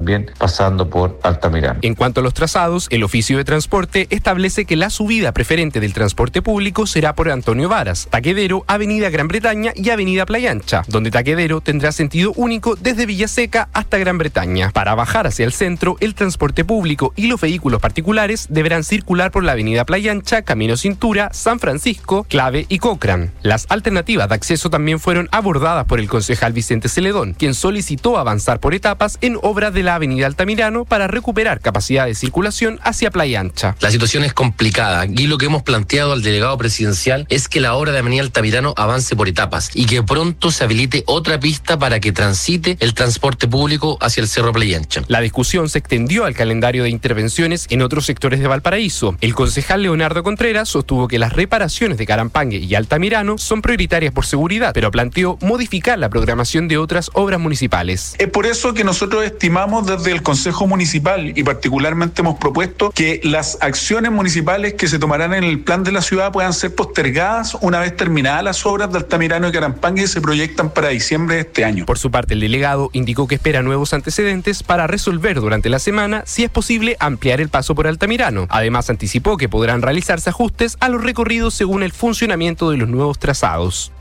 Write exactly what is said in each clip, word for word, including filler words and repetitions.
también pasando por Altamirano. En cuanto a los trazados, el oficio de transporte establece que la subida preferente del transporte público será por Antonio Varas, Taquedero, Avenida Gran Bretaña y Avenida Playa Ancha, donde Taquedero tendrá sentido único desde Villaseca hasta Gran Bretaña. Para bajar hacia el centro, el transporte público y los vehículos particulares deberán circular por la Avenida Playa Ancha, Camino Cintura, San Francisco, Clave y Cochrane. Las alternativas de acceso también fueron abordadas por el concejal Vicente Celedón, quien solicitó avanzar por etapas en obras de la Avenida Altamirano para recuperar capacidad de circulación hacia Playa Ancha. La situación es complicada y lo que hemos planteado al delegado presidencial es que la obra de Avenida Altamirano avance por etapas y que pronto se habilite otra pista para que transite el transporte público hacia el Cerro Playa Ancha. La discusión se extendió al calendario de intervenciones en otros sectores de Valparaíso. El concejal Leonardo Contreras sostuvo que las reparaciones de Carampangue y Altamirano son prioritarias por seguridad, pero planteó modificar la programación de otras obras municipales. Es por eso que nosotros estimamos desde el Consejo Municipal y particularmente hemos propuesto que las acciones municipales que se tomarán en el plan de la ciudad puedan ser postergadas una vez terminadas las obras de Altamirano y Carampangue, que se proyectan para diciembre de este año. Por su parte, el delegado indicó que espera nuevos antecedentes para resolver durante la semana si es posible ampliar el paso por Altamirano. Además, anticipó que podrán realizarse ajustes a los recorridos según el funcionamiento de los nuevos trazados.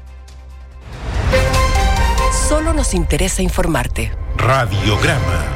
Solo nos interesa informarte. Radiograma.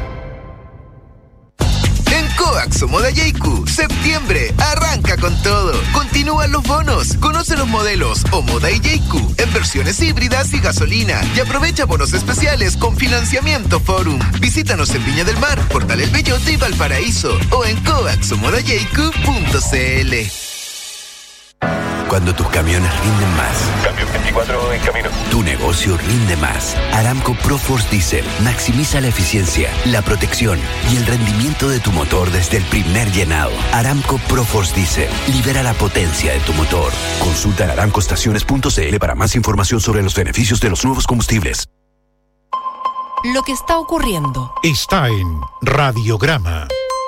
En Coax o Moda Yeiku, septiembre arranca con todo. Continúan los bonos. Conoce los modelos o Moda y Yeiku en versiones híbridas y gasolina. Y aprovecha bonos especiales con financiamiento Forum. Visítanos en Viña del Mar, Portal El Bellote y Valparaíso. O en coax o moda yeiku punto cl. Cuando tus camiones rinden más. Camión veinticuatro en camino. Tu negocio rinde más. Aramco ProForce Diesel maximiza la eficiencia, la protección y el rendimiento de tu motor desde el primer llenado. Aramco ProForce Diesel libera la potencia de tu motor. Consulta en aramco estaciones punto cl para más información sobre los beneficios de los nuevos combustibles. Lo que está ocurriendo está en Radiograma.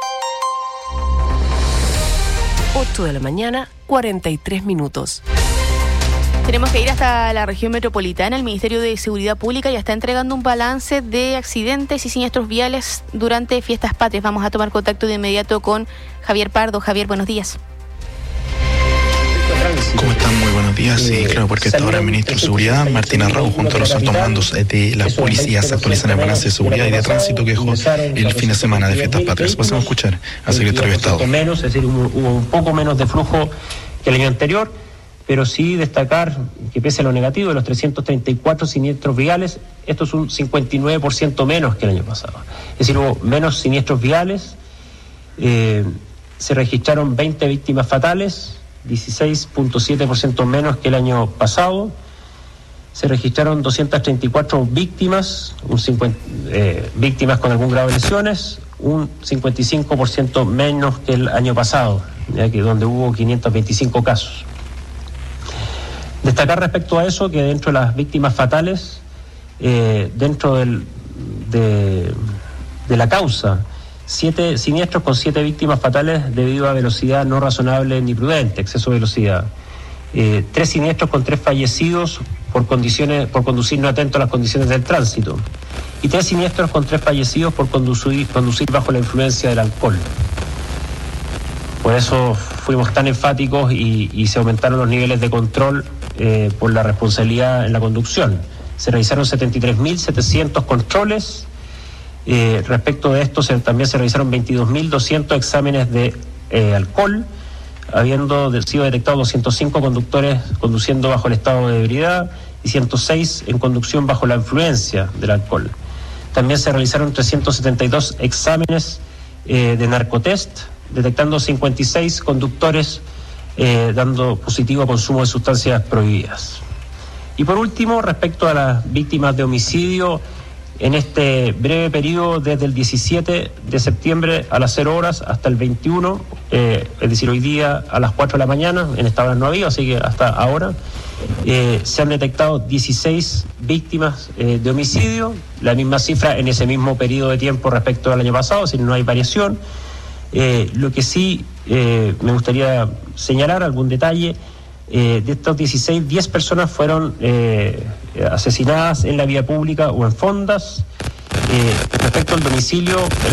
ocho de la mañana, cuarenta y tres minutos. Tenemos que ir hasta la región metropolitana. El Ministerio de Seguridad Pública ya está entregando un balance de accidentes y siniestros viales durante fiestas patrias. Vamos a tomar contacto de inmediato con Javier Pardo. Javier, buenos días. ¿Cómo están? Muy buenos días. Sí, claro, porque esta hora el ministro de Seguridad, Martín Arrau, junto a los altos mandos de las policías, actualizan el balance de seguridad y de tránsito que dejó el fin de semana de fiestas patrias. Pasamos a escuchar al secretario de Estado. Menos, es decir, hubo, hubo un poco menos de flujo que el año anterior, pero sí destacar que pese a lo negativo de los trescientos treinta y cuatro siniestros viales, esto es un cincuenta y nueve por ciento menos que el año pasado. Es decir, hubo menos siniestros viales, eh, se registraron veinte víctimas fatales, dieciséis punto siete por ciento menos que el año pasado. Se registraron doscientas treinta y cuatro víctimas, un cincuenta, eh, víctimas con algún grado de lesiones, un cincuenta y cinco por ciento menos que el año pasado, ya que donde hubo quinientos veinticinco casos. Destacar respecto a eso que dentro de las víctimas fatales, eh, dentro del, de, de la causa, siete siniestros con siete víctimas fatales debido a velocidad no razonable ni prudente, exceso de velocidad. Eh, tres siniestros con tres fallecidos por condiciones, por conducir no atento a las condiciones del tránsito. Y tres siniestros con tres fallecidos por conducir, conducir bajo la influencia del alcohol. Por eso fuimos tan enfáticos y, y se aumentaron los niveles de control eh, por la responsabilidad en la conducción. Se realizaron setenta y tres mil setecientos controles. Eh, respecto de esto se, también se realizaron veintidós mil doscientos exámenes de eh, alcohol, habiendo de, sido detectados doscientos cinco conductores conduciendo bajo el estado de ebriedad y ciento seis en conducción bajo la influencia del alcohol. También se realizaron trescientos setenta y dos exámenes eh, de narcotest, detectando cincuenta y seis conductores eh, dando positivo a consumo de sustancias prohibidas. Y por último, respecto a las víctimas de homicidio, en este breve periodo desde el diecisiete de septiembre a las cero horas hasta el veintiuno, eh, es decir, hoy día a las cuatro de la mañana, en esta hora no había, así que hasta ahora, eh, se han detectado dieciséis víctimas eh, de homicidio, la misma cifra en ese mismo periodo de tiempo respecto al año pasado, es decir, no hay variación. Eh, lo que sí eh, me gustaría señalar algún detalle. Eh, de estos dieciséis, diez personas fueron eh, asesinadas en la vía pública o en fondas. Eh, respecto al domicilio,